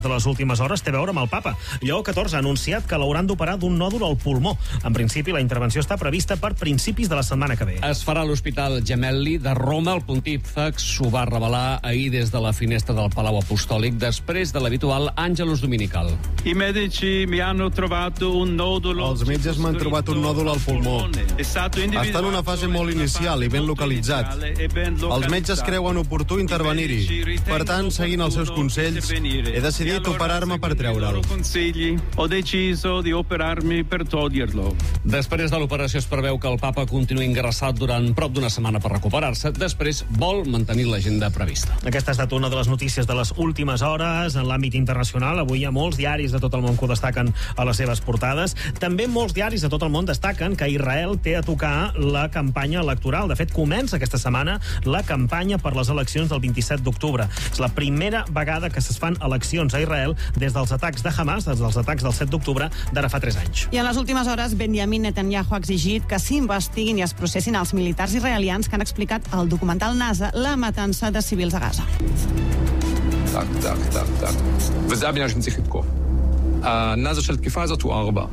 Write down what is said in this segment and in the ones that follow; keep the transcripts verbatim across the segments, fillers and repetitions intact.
de les últimes hores té a veure amb el papa. Lleó catorze ha anunciat que l'hauran d'operar d'un nòdul al pulmó. En principi, la intervenció està prevista per principis de la setmana que ve. Es farà a l'Hospital Gemelli de Roma. El pontífex s'ho va revelar ahir des de la finestra del Palau Apostòlic, després de l'habitual Angelus Dominical. I medici mi hanno trovato un nodulo. Els metges m'han trobat un nòdul al pulmó. Està en una fase molt inicial i ben localitzat. Els metges creuen oportú intervenir-hi. Per tant, seguint els seus consells, he decidit operar-me per treure'l. Ho deciso di operarmi per toglierlo. Després de l'operació es preveu que el papa continuï ingressat durant prop d'una setmana per recuperar-se. Després vol mantenir l'agenda prevista. Aquesta ha estat una de les notícies de les últimes hores en l'àmbit internacional. Avui hi ha molts diaris de tot el món que ho destaquen a les seves portades. També molts diaris de tot el món destaquen que Israel té a tocar la campanya electoral. De fet, comença aquesta setmana la campanya per les eleccions del vint-i-set d'octubre. És la primera vegada que es fan eleccions a Israel des dels atacs de Hamas, des dels atacs del set d'octubre d'ara fa tres anys. I en les últimes hores, Benjamin Netanyahu ha exigit que s'investiguin i es processin els militars israelians que han explicat al documental NASA la matança de civils a Gaza. Так, так, так, так. וזה הבניין שמצליח לתקוף. הנאזה של תקיפה הזאת הוא ארבע.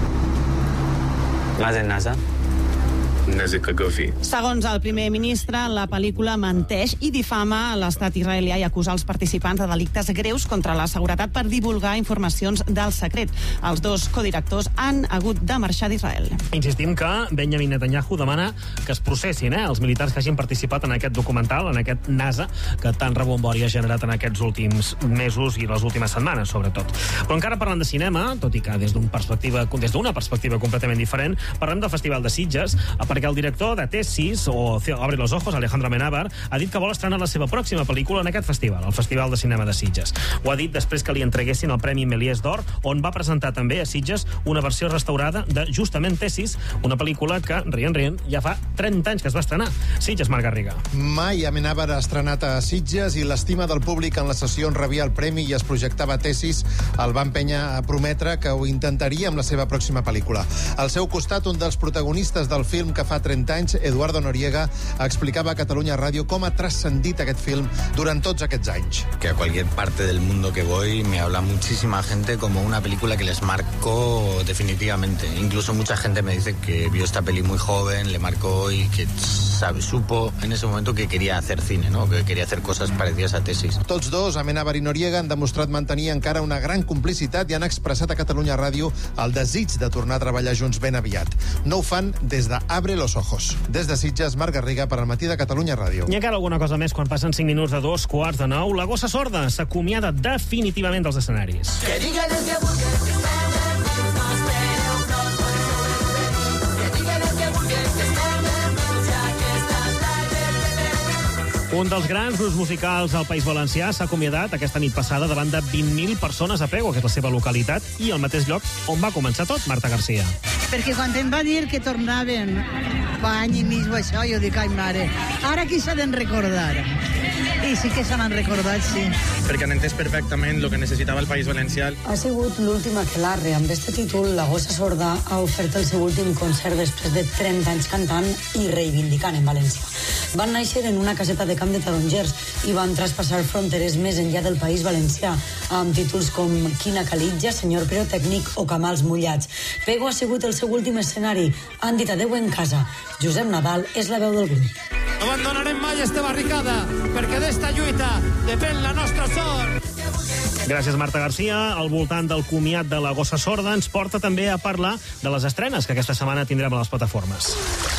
מה זה נאזה? נזק אגבי. Segons el primer ministre, la pel·lícula menteix i difama l'estat israelià i acusa els participants de delictes greus contra la seguretat per divulgar informacions del secret. Els dos codirectors han hagut de marxar d'Israel. Insistim que Benjamin Netanyahu demana que es processin eh, els militars que hagin participat en aquest documental, en aquest NASA, que tant rebombori ha generat en aquests últims mesos i les últimes setmanes, sobretot. Però encara parlant de cinema, tot i que des d'una perspectiva, des d'una perspectiva completament diferent, parlem del Festival de Sitges, perquè el director de Tesis, o Abre los ojos, Alejandro Amenábar, ha dit que vol estrenar la seva pròxima pel·lícula en aquest festival, el Festival de Cinema de Sitges. Ho ha dit després que li entreguessin el Premi Méliès d'Or, on va presentar també a Sitges una versió restaurada de justament Tesis, una pel·lícula que, rient, rient, ja fa trenta anys que es va estrenar. Sitges, Marc Garriga. Mai Amenábar ha estrenat a Sitges i l'estima del públic en la sessió on rebia el premi i es projectava Tesis el va empènyer a prometre que ho intentaria amb la seva pròxima pel·lícula. Al seu costat, un dels protagonistes del film que fa trenta anys, Eduardo Noriega, explicava a Catalunya Ràdio com ha trascendit aquest film durant tots aquests anys. Que a cualquier parte del mundo que voy me habla muchísima gente como una película que les marcó definitivamente. Incluso mucha gente me dice que vio esta peli muy joven, le marcó y que sabe, supo en ese momento que quería hacer cine, ¿no? Que quería hacer cosas parecidas a Tesis. Tots dos, Amenábar i Noriega, han demostrat mantenir encara una gran complicitat i han expressat a Catalunya Ràdio el desig de tornar a treballar junts ben aviat. No ho fan des de Abre los ojos. Des de Sitges, Marc Garriga, per al Matí de Catalunya Ràdio. I encara alguna cosa més quan passen cinc minuts de dos quarts de nou. La Gossa Sorda s'acomiada definitivament dels escenaris. Que digan el que vulguin, que estem nervis, no espereu, no us podeu sobrevenir. Que digan el que vulguin, que estem nervis, ja que estàs tarde. Un dels grans grups musicals al País Valencià s'ha acomiadat aquesta nit passada davant de vint mil persones a Pego, que és la seva localitat, i al mateix lloc on va començar tot, Marta Garcia. Perquè quan em va dir que tornaven fa any i mig o això, jo dic, ai mare, ara qui s'ha d'en recordar? I sí que se n'han recordat, sí. Perquè han entès perfectament el que necessitava el País Valencià. Ha sigut l'última aquelarre. Amb este títol, la Gossa Sorda ha ofert el seu últim concert després de trenta anys cantant i reivindicant en València. Van néixer en una caseta de camp de tarongers i van traspassar fronteres més enllà del País Valencià, amb títols com Quina calitja, Senyor Pirotècnic o Camals mullats. Pego ha sigut el seu últim escenari. Han dit adeu en casa. Josep Nadal és la veu del grup. No abandonarem mai esta barricada, perquè d'esta lluita depèn la nostra sort. Gràcies, Marta Garcia. Al voltant del comiat de la Gossa Sorda ens porta també a parlar de les estrenes que aquesta setmana tindrem a les plataformes.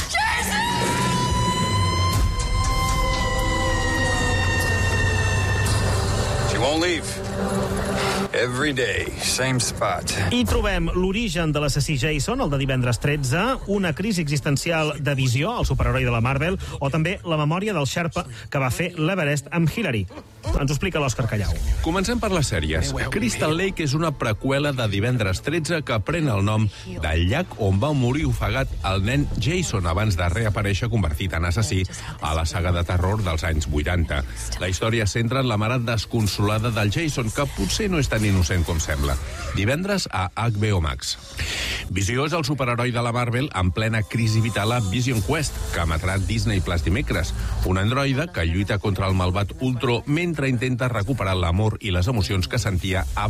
She won't leave. Every day, same spot. I trobem l'origen de l'assassí Jason, el de divendres tretze, una crisi existencial de Visió, el superheroi de la Marvel, o també la memòria del Sherpa que va fer l'Everest amb Hillary. Ens ho explica l'Òscar Callau. Comencem per les sèries. Crystal Lake és una preqüela de divendres tretze que pren el nom del llac on va morir ofegat el nen Jason abans de reaparèixer convertit en assassí a la saga de terror dels anys vuitanta. La història es centra en la mare desconsolada del Jason, que potser no és tan innocent com sembla. Divendres a H B O Max. Visió és el superheroi de la Marvel en plena crisi vital a Vision Quest, que emetrà Disney Plus dimecres. Un androide que lluita contra el malvat Ultron mentre intenta recuperar l'amor i les emocions que sentia abans